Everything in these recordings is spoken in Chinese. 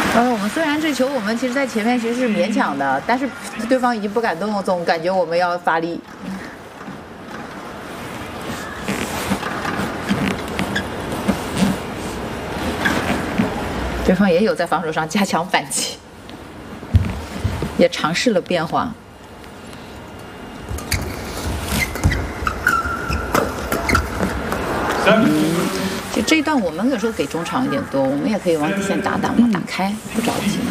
我们虽然这球我们其实在前面其实是勉强的，但是对方已经不敢动，总感觉我们要发力。对方也有在防守上加强反击，也尝试了变化。就这一段我们有时候给中场有点多，我们也可以往底线打打嘛，打开不着急。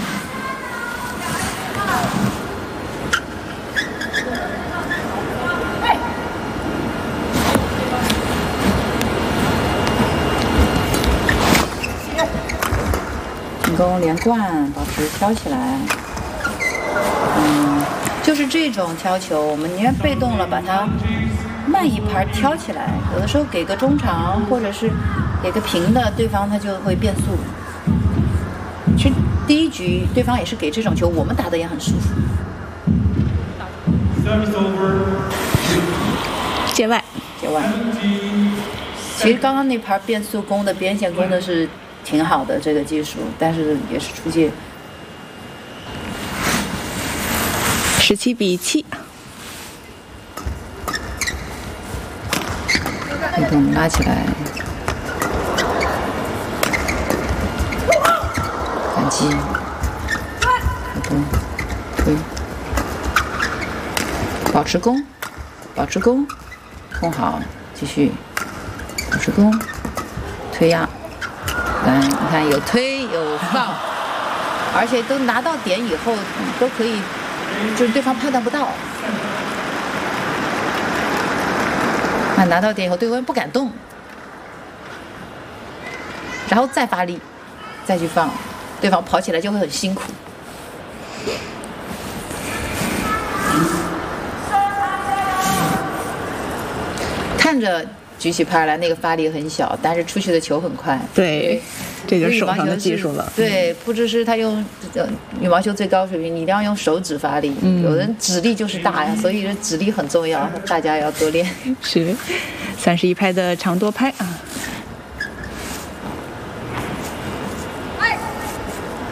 进攻连贯，保持挑起来。就是这种挑球，我们宁愿被动了，把它慢一拍挑起来。有的时候给个中长，或者是给个平的，对方他就会变速。其实第一局对方也是给这种球，我们打的也很舒服。 界外， 界外。其实刚刚那盘变速攻的边线攻的是挺好的这个技术，但是也是出界。 17比7。 被动拉起来，反击，开弓，推，保持攻，保持攻，攻好，继续，保持攻，推压，来，你看有推有放，而且都拿到点以后都可以，就是对方判断不到。拿到点以后，对方不敢动，然后再发力，再去放，对方跑起来就会很辛苦。看着举起拍来，那个发力很小，但是出去的球很快。 对，这就是手上的技术了。 对，不只是他用羽毛球最高水平，你一定要用手指发力。有人指力就是大呀，所以指力很重要，大家要多练。 是，31拍的长多拍啊。